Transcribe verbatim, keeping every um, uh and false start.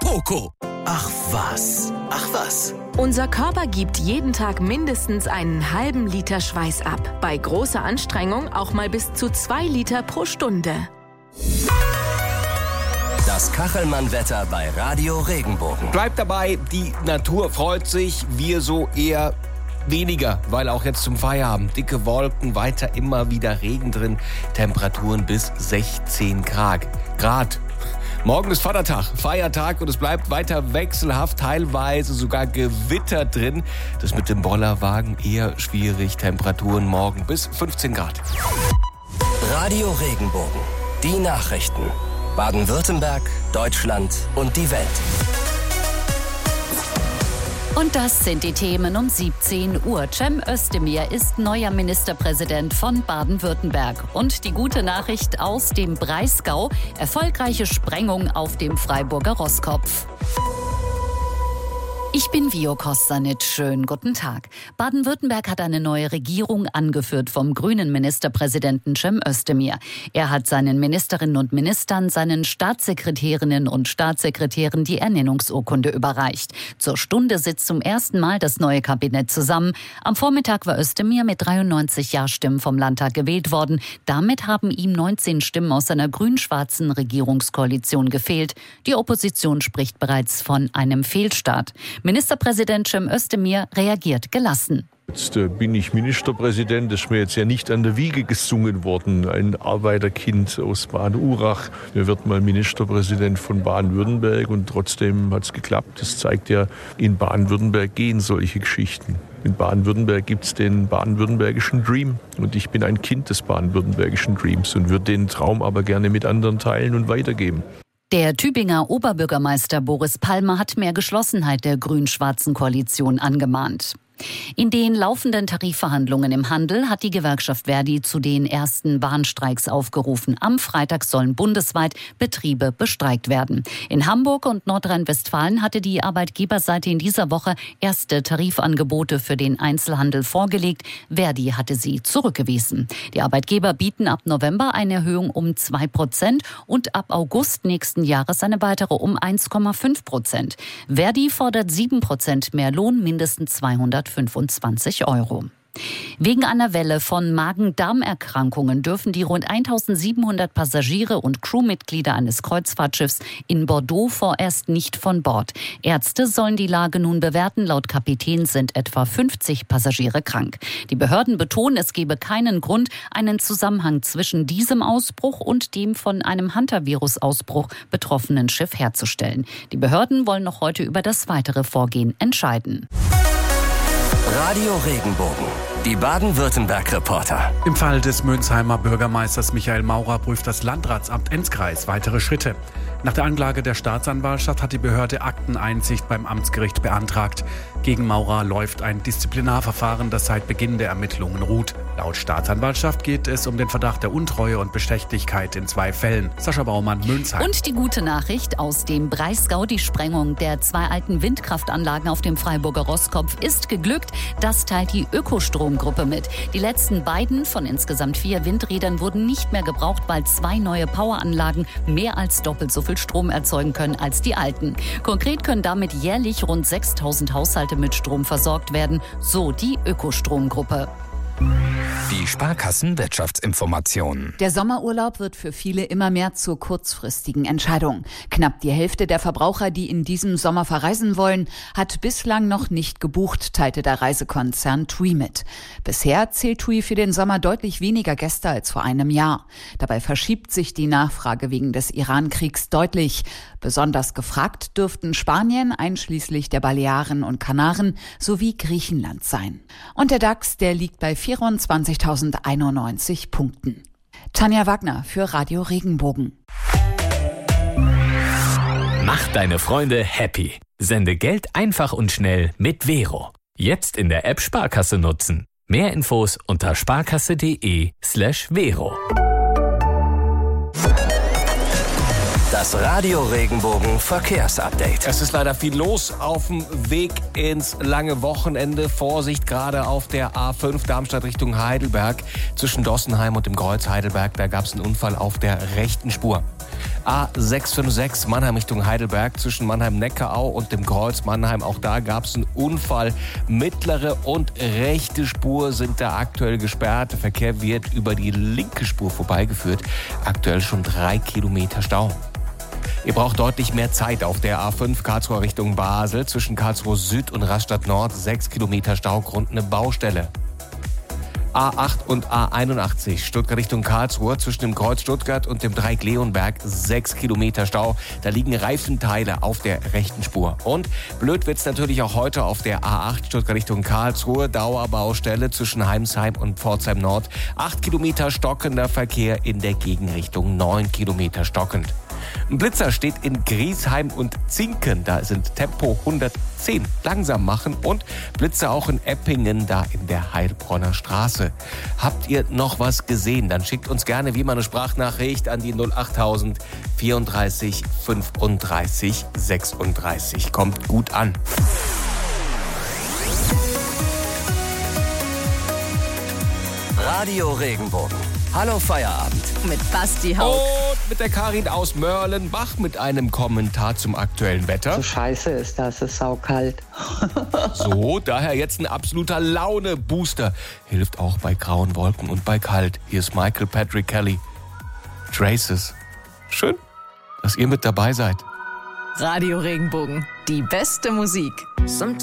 Coco. Ach was, ach was. Unser Körper gibt jeden Tag mindestens einen halben Liter Schweiß ab. Bei großer Anstrengung auch mal bis zu zwei Liter pro Stunde. Das Kachelmann-Wetter bei Radio Regenbogen. Bleibt dabei, die Natur freut sich, wir so eher weniger, weil auch jetzt zum Feierabend dicke Wolken, weiter immer wieder Regen drin, Temperaturen bis sechzehn Grad. Grad. Morgen ist Vatertag, Feiertag und es bleibt weiter wechselhaft, teilweise sogar Gewitter drin. Das mit dem Bollerwagen eher schwierig, Temperaturen morgen bis fünfzehn Grad. Radio Regenbogen, die Nachrichten. Baden-Württemberg, Deutschland und die Welt. Und das sind die Themen um siebzehn Uhr. Cem Özdemir ist neuer Ministerpräsident von Baden-Württemberg. Und die gute Nachricht aus dem Breisgau: erfolgreiche Sprengung auf dem Freiburger Roßkopf. Ich bin Vio Kostanic. Schönen guten Tag. Baden-Württemberg hat eine neue Regierung, angeführt vom grünen Ministerpräsidenten Cem Özdemir. Er hat seinen Ministerinnen und Ministern, seinen Staatssekretärinnen und Staatssekretären die Ernennungsurkunde überreicht. Zur Stunde sitzt zum ersten Mal das neue Kabinett zusammen. Am Vormittag war Özdemir mit dreiundneunzig Ja-Stimmen vom Landtag gewählt worden. Damit haben ihm neunzehn Stimmen aus seiner grün-schwarzen Regierungskoalition gefehlt. Die Opposition spricht bereits von einem Fehlstart. Ministerpräsident Cem Özdemir reagiert gelassen. Jetzt äh, bin ich Ministerpräsident, das ist mir jetzt ja nicht an der Wiege gesungen worden. Ein Arbeiterkind aus Baden-Urach. Mir wird mal Ministerpräsident von Baden-Württemberg und trotzdem hat es geklappt. Das zeigt ja, in Baden-Württemberg gehen solche Geschichten. In Baden-Württemberg gibt es den baden-württembergischen Dream und ich bin ein Kind des baden-württembergischen Dreams und würde den Traum aber gerne mit anderen teilen und weitergeben. Der Tübinger Oberbürgermeister Boris Palmer hat mehr Geschlossenheit der grün-schwarzen Koalition angemahnt. In den laufenden Tarifverhandlungen im Handel hat die Gewerkschaft Verdi zu den ersten Bahnstreiks aufgerufen. Am Freitag sollen bundesweit Betriebe bestreikt werden. In Hamburg und Nordrhein-Westfalen hatte die Arbeitgeberseite in dieser Woche erste Tarifangebote für den Einzelhandel vorgelegt. Verdi hatte sie zurückgewiesen. Die Arbeitgeber bieten ab November eine Erhöhung um zwei Prozent und ab August nächsten Jahres eine weitere um eins Komma fünf Prozent. Verdi fordert sieben Prozent mehr Lohn, mindestens zweihundertfünfundzwanzig Euro. Wegen einer Welle von Magen-Darm-Erkrankungen dürfen die rund eintausendsiebenhundert Passagiere und Crewmitglieder eines Kreuzfahrtschiffs in Bordeaux vorerst nicht von Bord. Ärzte sollen die Lage nun bewerten. Laut Kapitän sind etwa fünfzig Passagiere krank. Die Behörden betonen, es gebe keinen Grund, einen Zusammenhang zwischen diesem Ausbruch und dem von einem Hantavirus-Ausbruch betroffenen Schiff herzustellen. Die Behörden wollen noch heute über das weitere Vorgehen entscheiden. Radio Regenbogen, die Baden-Württemberg-Reporter. Im Fall des Mönsheimer Bürgermeisters Michael Maurer prüft das Landratsamt Enzkreis weitere Schritte. Nach der Anklage der Staatsanwaltschaft hat die Behörde Akteneinsicht beim Amtsgericht beantragt. Gegen Maurer läuft ein Disziplinarverfahren, das seit Beginn der Ermittlungen ruht. Laut Staatsanwaltschaft geht es um den Verdacht der Untreue und Bestechlichkeit in zwei Fällen. Sascha Baumann, Mönchheim. Und die gute Nachricht aus dem Breisgau: die Sprengung der zwei alten Windkraftanlagen auf dem Freiburger Roßkopf ist geglückt. Das teilt die Ökostromgruppe mit. Die letzten beiden von insgesamt vier Windrädern wurden nicht mehr gebraucht, weil zwei neue Poweranlagen mehr als doppelt so viel Strom erzeugen können als die alten. Konkret können damit jährlich rund sechstausend Haushalte mit Strom versorgt werden, so die Ökostromgruppe. Die Sparkassen-Wirtschaftsinformationen. Der Sommerurlaub wird für viele immer mehr zur kurzfristigen Entscheidung. Knapp die Hälfte der Verbraucher, die in diesem Sommer verreisen wollen, hat bislang noch nicht gebucht, teilte der Reisekonzern TUI mit. Bisher zählt TUI für den Sommer deutlich weniger Gäste als vor einem Jahr. Dabei verschiebt sich die Nachfrage wegen des Iran-Kriegs deutlich. Besonders gefragt dürften Spanien, einschließlich der Balearen und Kanaren, sowie Griechenland sein. Und der DAX, der liegt bei vierundzwanzigtausendeinundneunzig Punkten. Tanja Wagner für Radio Regenbogen. Mach deine Freunde happy. Sende Geld einfach und schnell mit Vero. Jetzt in der App Sparkasse nutzen. Mehr Infos unter sparkasse.de slash Vero. Das Radio Regenbogen Verkehrsupdate. Es ist leider viel los auf dem Weg ins lange Wochenende. Vorsicht gerade auf der A fünf Darmstadt Richtung Heidelberg. Zwischen Dossenheim und dem Kreuz Heidelberg, da gab es einen Unfall auf der rechten Spur. A sechs fünf sechs Mannheim Richtung Heidelberg zwischen Mannheim-Neckarau und dem Kreuz Mannheim. Auch da gab es einen Unfall. Mittlere und rechte Spur sind da aktuell gesperrt. Der Verkehr wird über die linke Spur vorbeigeführt. Aktuell schon drei Kilometer Stau. Ihr braucht deutlich mehr Zeit auf der A fünf Karlsruhe Richtung Basel. Zwischen Karlsruhe Süd und Rastatt Nord sechs Kilometer Staugrund, eine Baustelle. A acht und A einundachtzig Stuttgart Richtung Karlsruhe zwischen dem Kreuz Stuttgart und dem Dreieck Leonberg sechs Kilometer Stau. Da liegen Reifenteile auf der rechten Spur. Und blöd wird's natürlich auch heute auf der A acht Stuttgart Richtung Karlsruhe. Dauerbaustelle zwischen Heimsheim und Pforzheim Nord. acht Kilometer stockender Verkehr in der Gegenrichtung, neun Kilometer stockend. Ein Blitzer steht in Griesheim und Zinken. Da sind Tempo hundertzehn. Langsam machen. Und Blitzer auch in Eppingen, da in der Heilbronner Straße. Habt ihr noch was gesehen? Dann schickt uns gerne wie immer eine Sprachnachricht an die null achttausend vierunddreißig fünfunddreißig sechsunddreißig. Kommt gut an. Radio Regenbogen. Hallo Feierabend. Mit Basti Haug. Und mit der Karin aus Mörlenbach mit einem Kommentar zum aktuellen Wetter. So scheiße ist das, es ist saukalt. So, daher jetzt ein absoluter Laune-Booster. Hilft auch bei grauen Wolken und bei kalt. Hier ist Michael Patrick Kelly. Traces. Schön, dass ihr mit dabei seid. Radio Regenbogen. Die beste Musik.